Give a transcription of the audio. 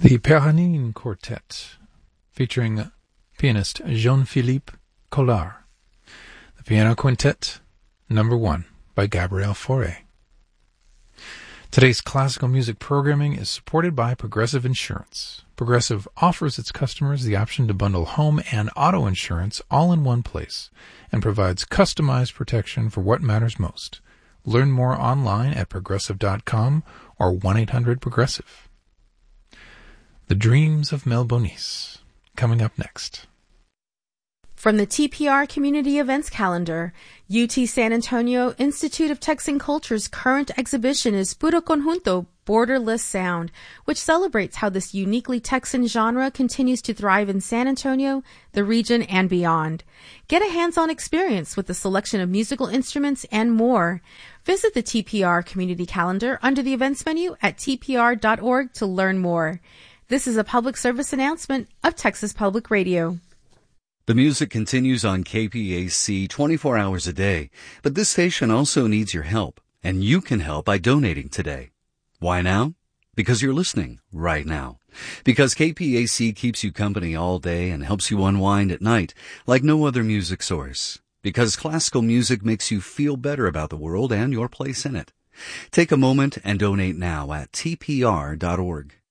The Peranine Quartet, featuring pianist Jean-Philippe Collard. The Piano Quintet, number 1, by Gabriel Fauré. Today's classical music programming is supported by Progressive Insurance. Progressive offers its customers the option to bundle home and auto insurance all in one place and provides customized protection for what matters most. Learn more online at progressive.com or 1-800-PROGRESSIVE. The Dreams of Mel Bonis, coming up next. From the TPR Community Events Calendar, UT San Antonio Institute of Texan Culture's current exhibition is Puro Conjunto, Borderless Sound, which celebrates how this uniquely Texan genre continues to thrive in San Antonio, the region, and beyond. Get a hands-on experience with a selection of musical instruments and more. Visit the TPR Community Calendar under the events menu at tpr.org to learn more. This is a public service announcement of Texas Public Radio. The music continues on KPAC 24 hours a day, but this station also needs your help, and you can help by donating today. Why now? Because you're listening right now. Because KPAC keeps you company all day and helps you unwind at night like no other music source. Because classical music makes you feel better about the world and your place in it. Take a moment and donate now at tpr.org.